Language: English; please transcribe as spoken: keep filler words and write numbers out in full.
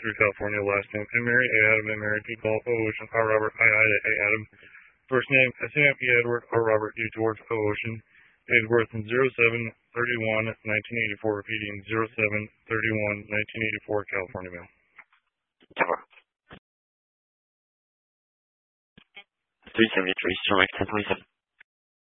through California. Last name Emery, A. Adam, Emery, P. Paul, O. Ocean, R. Robert, I. Ida, A. Adam. First name S. A. M. E. Edward, R. Robert, U. George, O. Ocean. Date of birth in zero seven thirty-one nineteen eighty-four, repeating zero seven thirty-one nineteen eighty-four, California male. three seventy-three, Strike ten twenty-seven.